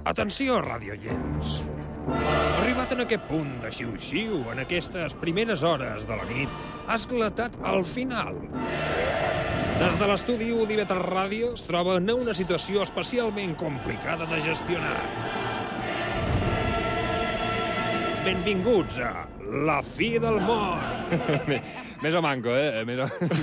Atenció, radioients. Arribat en aquest punt de xiu-xiu, en aquestes primeres hores de la nit, ha esclatat el final. Des de l'estudi d'Ivet Ràdio es troba en una situació especialment complicada de gestionar. Benvinguts a La fi del món. Més o manco, Més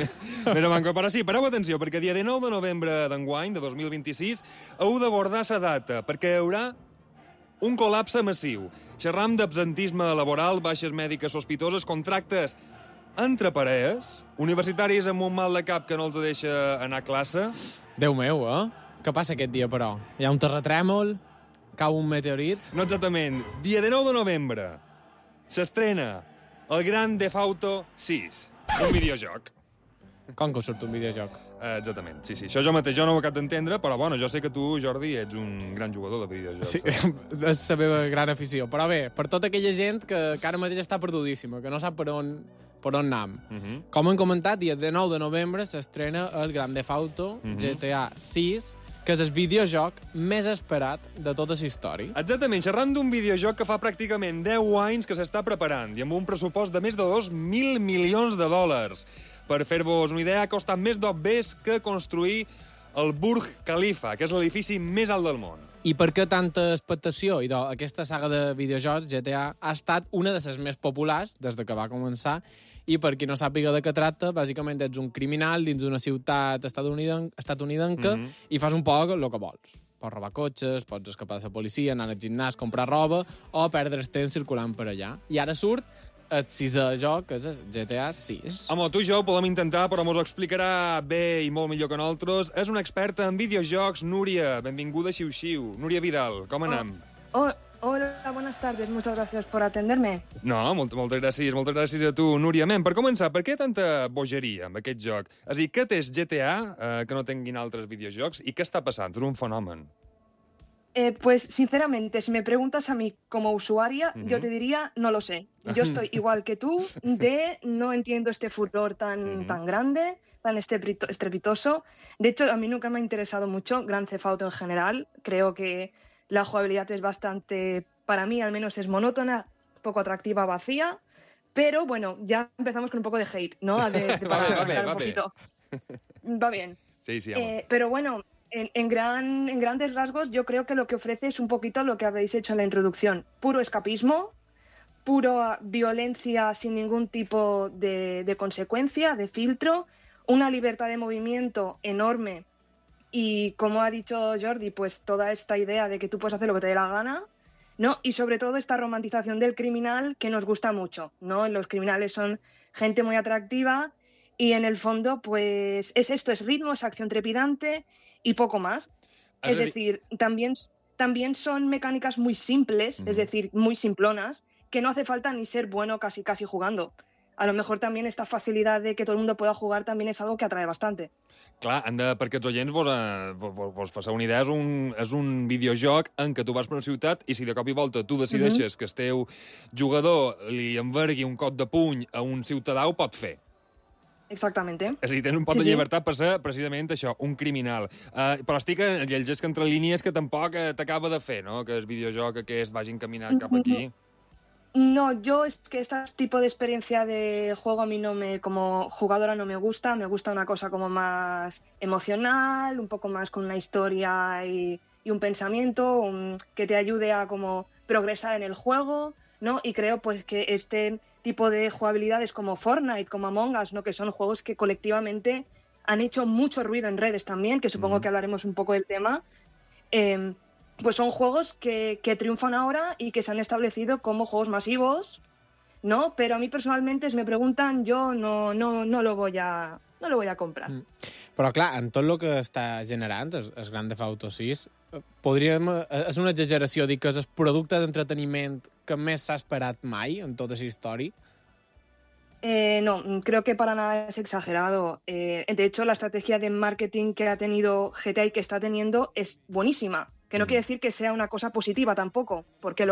o manco. Però sí, pareu atenció, perquè dia 19 de novembre d'enguany, de 2026, heu d'abordar la data, perquè hi haurà un col·lapse massiu. Xerram d'absentisme laboral, baixes mèdiques sospitoses, contractes entre parelles, universitaris amb un mal de cap que no els deixa anar a classe. Déu meu, Què passa aquest dia, però? Hi ha un terratrèmol? Cau un meteorit? No exactament. Dia 19 de novembre s'estrena el Grand Theft Auto 6, un videojoc. Com que surt un videojoc? Exactament, sí. Això jo mateix, jo no ho acabo d'entendre, però bueno, jo sé que tu, Jordi, ets un gran jugador de videojocs. Sí, és la meva gran afició. Però bé, per tota aquella gent que ara mateix està perdudíssima, que no sap per on anam. Com hem comentat, dia 19 de novembre s'estrena el Grand Theft Auto GTA 6, que és el videojoc més esperat de tota la història. Exactament, xerram d'un videojoc que fa pràcticament 10 anys que s'està preparant i amb un pressupost de més de 2.000 milions de dòlars. Per fer-vos una idea, ha costat més d'obvés que construir el Burj Khalifa, que és l'edifici més alt del món. I per què tanta expectació? Aquesta saga de videojocs, GTA, ha estat una de les més populars des de que va començar, i per qui no sàpiga de què tracta, bàsicament ets un criminal dins d'una ciutat estatunidenca i fas un poc el que vols. Pots robar cotxes, pots escapar de la policia, anar al gimnàs, comprar roba o perdre el temps circulant per allà. I ara surt el sisè joc, que és el GTA 6. Home, tu i jo ho podem intentar, però mos ho explicarà bé i molt millor que nosaltres. És una experta en videojocs, Núria. Benvinguda a Xiu-Xiu. Núria Vidal, com anem? Hola, buenas tardes. Muchas gracias por atenderme. No, moltes gràcies a tu, Núria. Per començar, per què tanta bogeria amb aquest joc? És a dir, què té GTA que no tinguin altres videojocs i què està passant? És un fenomen. Pues, sinceramente, si me preguntas a mí como usuaria, yo te diría, no lo sé. Yo estoy igual que tú, no entiendo este furor tan grande, tan estrepitoso. De hecho, a mí nunca me ha interesado mucho Grand Theft Auto en general. Creo que la jugabilidad es bastante, para mí al menos, es monótona, poco atractiva, vacía. Pero bueno, ya empezamos con un poco de hate, ¿no? Va bien. Sí, pero bueno, en grandes rasgos, yo creo que lo que ofrece es un poquito lo que habéis hecho en la introducción. Puro escapismo, pura violencia sin ningún tipo de consecuencia, de filtro, una libertad de movimiento enorme y, como ha dicho Jordi, pues toda esta idea de que tú puedes hacer lo que te dé la gana, ¿no? Y sobre todo esta romantización del criminal que nos gusta mucho, ¿no? Los criminales son gente muy atractiva y en el fondo, pues es esto, es ritmo, es acción trepidante y poco más. Es decir, también son mecánicas muy simples, es decir, muy simplonas, que no hace falta ni ser bueno casi jugando. A lo mejor también esta facilidad de que todo el mundo pueda jugar también es algo que atrae bastante. Clar, perquè els oients vos fasseu una idea, és un videojoc en què tu vas per una ciutat i si de cop i volta tu decideixes que el teu jugador li envergui un cop de puny a un ciutadà, ho pot fer. Exactamente. És a dir, tens un pot de llibertat per ser precisament això, un criminal. Però estic llegeix que entre línies que tampoc t'acaba de fer, no?, que el videojoc aquest vagi encaminat cap aquí. No, yo es que este tipo de experiencia de juego a mí como jugadora no me gusta una cosa como más emocional, un poco más con una historia y un pensamiento que te ayude a como progresar en el juego, ¿no? Y creo pues que este tipo de jugabilidades como Fortnite, como Among Us, ¿no?, que son juegos que colectivamente han hecho mucho ruido en redes también, que supongo que hablaremos un poco del tema, pues son juegos que triunfan ahora y que se han establecido como juegos masivos, ¿no? Pero a mí personalmente, si me preguntan, yo no lo voy a comprar. Però clar, en tot el que està generant el Grand Theft Auto 6, és una exageració dir que és el producte d'entreteniment que més s'ha esperat mai en tota la història? No, creo que para nada es exagerado. De hecho, la estrategia de marketing que ha tenido GTA y que está teniendo es buenísima. Que no quiere decir que sea una cosa positiva tampoco, porque